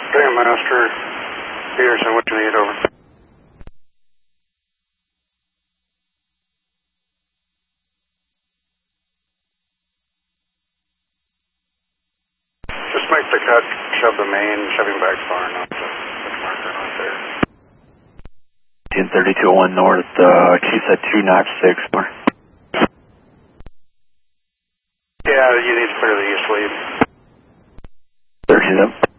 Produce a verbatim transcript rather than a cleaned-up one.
Grandmaster Peterson, what you need, over? Just make the cut, shove the main, shove him back far enough to put the marker right there. ten thirty-two oh one north, uh, Chief said two notch six. Yeah, you need to clear the east lead. thirty-seven.